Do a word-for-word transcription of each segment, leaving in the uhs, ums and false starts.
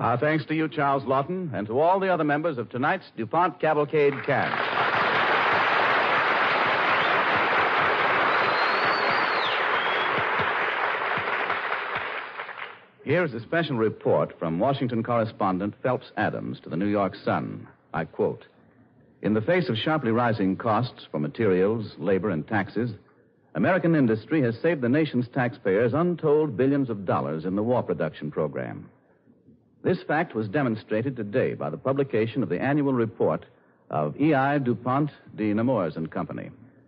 Our thanks to you, Charles Lawton, and to all the other members of tonight's DuPont Cavalcade cast. Here is a special report from Washington correspondent Phelps Adams to the New York Sun. I quote, "In the face of sharply rising costs for materials, labor, and taxes, American industry has saved the nation's taxpayers untold billions of dollars in the war production program. This fact was demonstrated today by the publication of the annual report of E I. DuPont de Nemours and Company.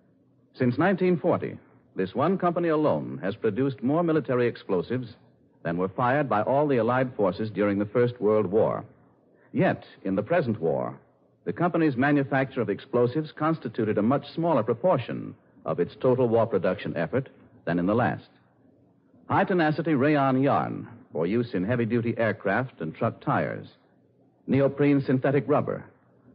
Since nineteen forty, this one company alone has produced more military explosives than were fired by all the Allied forces during the First World War. Yet, in the present war, the company's manufacture of explosives constituted a much smaller proportion of its total war production effort than in the last. High-tenacity rayon yarn for use in heavy-duty aircraft and truck tires, neoprene synthetic rubber,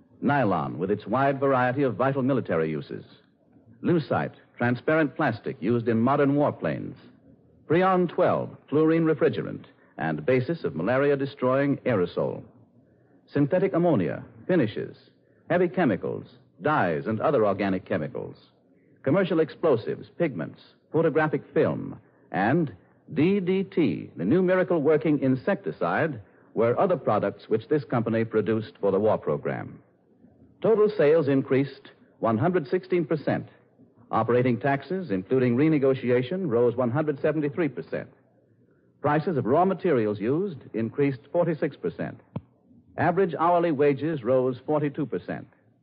nylon with its wide variety of vital military uses, lucite, transparent plastic used in modern warplanes, Freon twelve, fluorine refrigerant, and basis of malaria-destroying aerosol, synthetic ammonia, finishes, heavy chemicals, dyes, and other organic chemicals, commercial explosives, pigments, photographic film, and D D T, the new miracle-working insecticide, were other products which this company produced for the war program. Total sales increased one hundred sixteen percent. Operating taxes, including renegotiation, rose one hundred seventy-three percent. Prices of raw materials used increased forty-six percent. Average hourly wages rose forty-two percent.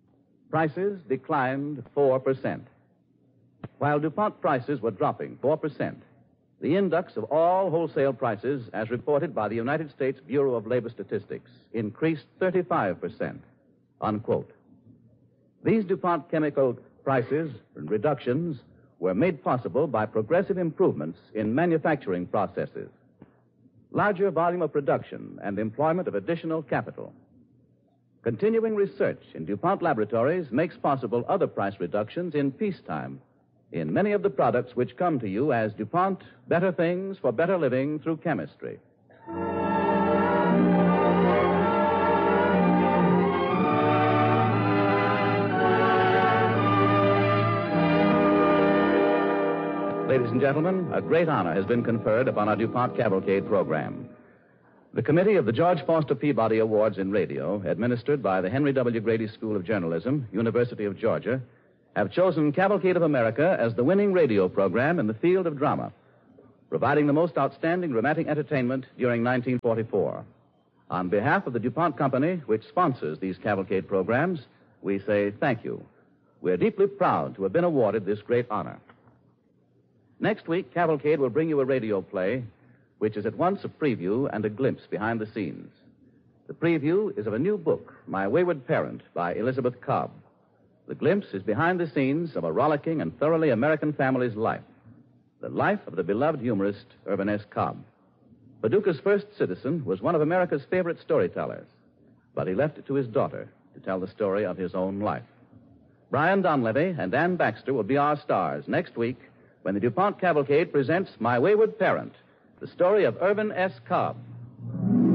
Prices declined four percent. While DuPont prices were dropping four percent, the index of all wholesale prices, as reported by the United States Bureau of Labor Statistics, increased thirty-five percent, unquote. These DuPont chemical prices and reductions were made possible by progressive improvements in manufacturing processes, larger volume of production, and employment of additional capital. Continuing research in DuPont laboratories makes possible other price reductions in peacetime in many of the products which come to you as DuPont Better Things for Better Living through Chemistry. Ladies and gentlemen, a great honor has been conferred upon our DuPont Cavalcade program. The committee of the George Foster Peabody Awards in Radio, administered by the Henry W. Grady School of Journalism, University of Georgia, have chosen Cavalcade of America as the winning radio program in the field of drama, providing the most outstanding dramatic entertainment during nineteen forty-four. On behalf of the DuPont Company, which sponsors these Cavalcade programs, we say thank you. We're deeply proud to have been awarded this great honor. Next week, Cavalcade will bring you a radio play which is at once a preview and a glimpse behind the scenes. The preview is of a new book, My Wayward Parent, by Elizabeth Cobb. The glimpse is behind the scenes of a rollicking and thoroughly American family's life, the life of the beloved humorist Irvin S. Cobb. Paducah's first citizen was one of America's favorite storytellers, but he left it to his daughter to tell the story of his own life. Brian Donlevy and Ann Baxter will be our stars next week when the DuPont Cavalcade presents My Wayward Parent, the story of Irvin S. Cobb.